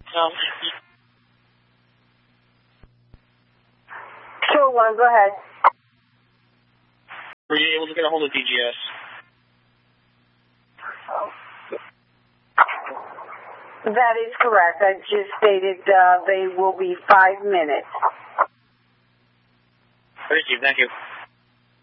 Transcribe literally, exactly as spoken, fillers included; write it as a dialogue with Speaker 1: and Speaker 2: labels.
Speaker 1: Um,
Speaker 2: Sure one, go ahead.
Speaker 1: were you able to get a hold of D G S?
Speaker 2: That is correct. I just stated uh, they will be five minutes.
Speaker 1: Thank you, thank you.